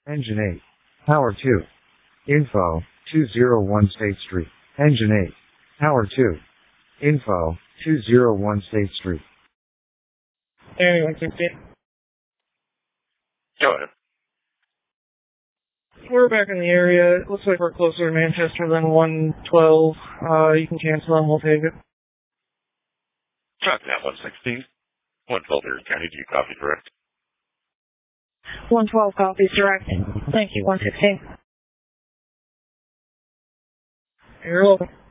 Engine 8. Power 2. Info, 201 State Street. Engine 8. Power 2. Info, 201 State Street. Area 160. Go ahead. We're back in the area. It looks like we're closer to Manchester than 112. You can cancel and we'll take it. Track now 116. 112 Erie County, do you copy direct? 112 copies direct. Thank you, 116. You're welcome.